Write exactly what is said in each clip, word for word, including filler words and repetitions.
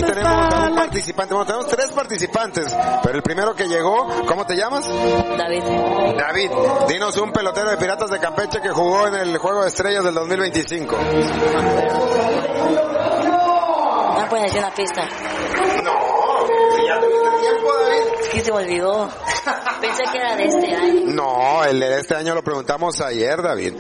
aquí tenemos a un participante, bueno, tenemos tres participantes, pero el primero que llegó, ¿cómo te llamas? David. David, dinos un pelotero de Piratas de Campeche que jugó en el Juego de Estrellas del dos mil veinticinco. ¿No puedes decir una pista? No, ya tuviste tiempo, David. Es que se me olvidó. Pensé que era de este año. No, el de este año lo preguntamos ayer, David.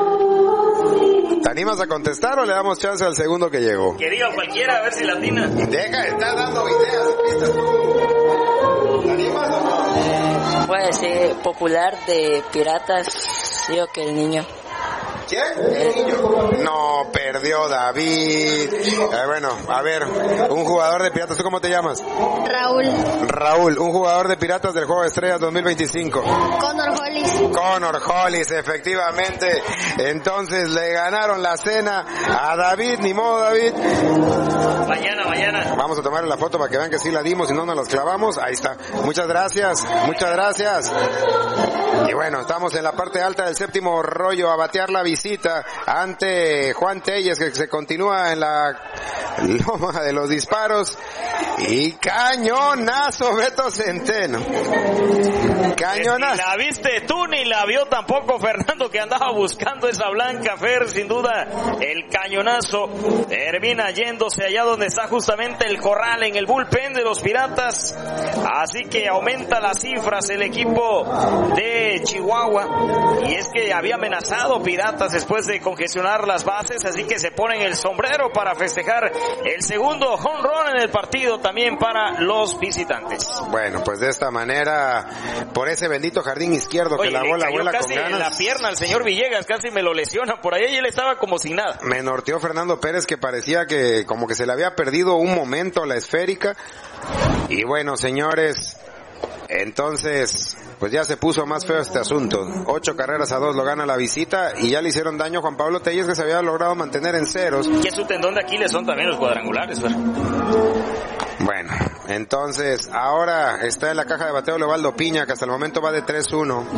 ¿Te animas a contestar o le damos chance al segundo que llegó? Que diga cualquiera, a ver si latina. Deja de estar dando ideas y pistas tú. ¿Te animas o no? Puede ser popular de Piratas, digo que el niño. ¿Quién? El niño. No, perdió David. Eh, bueno, a ver, un jugador de Piratas, ¿tú cómo te llamas? Raúl. Raúl, un jugador de Piratas del Juego de Estrellas dos mil veinticinco. Connor Hollis. Connor Hollis, efectivamente. Entonces le ganaron la cena a David, ni modo, David. Mañana, mañana. Vamos a tomar la foto para que vean que sí la dimos y no nos las clavamos. Ahí está. Muchas gracias, muchas gracias. Y bueno, estamos en la parte alta del séptimo rollo a batear la visita ante Juan Telles, que se continúa en la loma de los disparos. Y cañonazo, Beto Centeno. Cañonazo. Ni la viste tú ni la vio tampoco Fernando, que andaba buscando esa blanca, Fer, sin duda. El cañonazo termina yéndose allá donde está justamente el corral, en el bullpen de los Piratas. Así que aumenta las cifras el equipo de Chihuahua. Y es que había amenazado Piratas después de congestionar las bases, así que se ponen el sombrero para festejar el segundo home run en el partido también para los visitantes. Bueno, pues de esta manera, por ese bendito jardín izquierdo. Oye, que la bola vuela con ganas. En la pierna al señor Villegas, casi me lo lesiona por ahí y él estaba como sin nada. Me norteó Fernando Pérez, que parecía que como que se le había perdido un momento la esférica. Y bueno, señores, entonces pues ya se puso más feo este asunto. Ocho carreras a dos lo gana la visita y ya le hicieron daño a Juan Pablo Telles, que se había logrado mantener en ceros. Que su tendón de Aquiles son también los cuadrangulares, ¿verdad? Bueno, entonces ahora está en la caja de bateo Leobaldo Piña, que hasta el momento va de tres uno.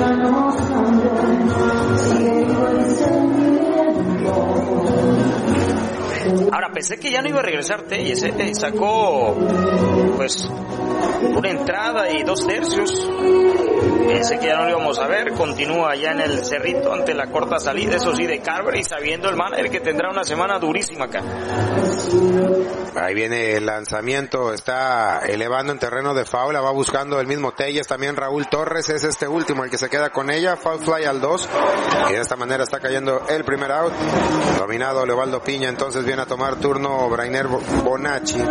Ahora pensé que ya no iba a regresar Telles, ¿eh? Sacó pues una entrada y dos tercios. Pensé que ya no lo íbamos a ver. Continúa ya en el cerrito ante la corta salida, eso sí, de Carberry, sabiendo el manager que tendrá una semana durísima acá. Ahí viene el lanzamiento, está elevando en terreno de foul, va buscando el mismo Telles, también Raúl Torres es este último el que se queda con ella, foul fly al dos, y de esta manera está cayendo el primer out, dominado Leobaldo Piña. Entonces viene a tomar turno Brainer Bonacci.